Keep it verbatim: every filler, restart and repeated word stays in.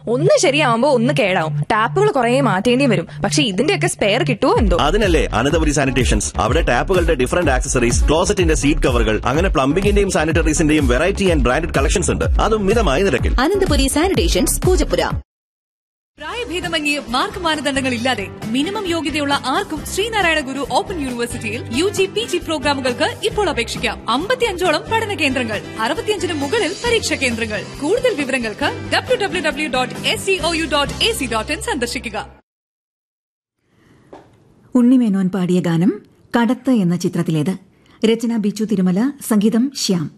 ഒന്ന് ശരിയാവുമ്പോ ഒന്ന് കേടാവും. ടാപ്പുകൾ കുറെ മാറ്റേണ്ടി വരും. പക്ഷെ ഇതിന്റെയൊക്കെ സ്പെയർ കിട്ടുമോ എന്തോ. അതിനല്ലേ അനന്തപുരി സാനിറ്റേഷൻസ്. അവിടെ ടാപ്പുകളുടെ ഡിഫറന്റ് ആക്സസറീസ്, ക്ലോസറ്റിന്റെ സീറ്റ് കവറുകൾ, അങ്ങനെ പ്ലംബിംഗിന്റെയും സാനിറ്ററീസിന്റെയും വെറൈറ്റി ആൻഡ് ബ്രാൻഡഡ് കളക്ഷൻസ് ഉണ്ട്. അതും മിതമായ നിരക്കിൽ. അനന്തപുരി സാനിറ്റേഷൻസ്, പൂജപ്പുര. പ്രായഭേദമന്യേ മാർക്ക് മാനദണ്ഡങ്ങളില്ലാതെ മിനിമം യോഗ്യതയുള്ള ആർക്കും ശ്രീനാരായണ ഗുരു ഓപ്പൺ യൂണിവേഴ്സിറ്റിയിൽ യു ജി പി ജി പ്രോഗ്രാമുകൾക്ക് ഇപ്പോൾ അപേക്ഷിക്കാം. അമ്പത്തിയഞ്ചോളം പഠന കേന്ദ്രങ്ങൾ, അറുപത്തിയഞ്ചിന് മുകളിൽ പരീക്ഷാ കേന്ദ്രങ്ങൾ. കൂടുതൽ വിവരങ്ങൾക്ക് W W W dot S C O U dot A C dot in സന്ദർശിക്കുക. ഉണ്ണിമേനോൻ പാടിയ ഗാനം കടത്ത് എന്ന ചിത്രത്തിലേത്. രചന ബിച്ചു തിരുമല, സംഗീതം ശ്യാം.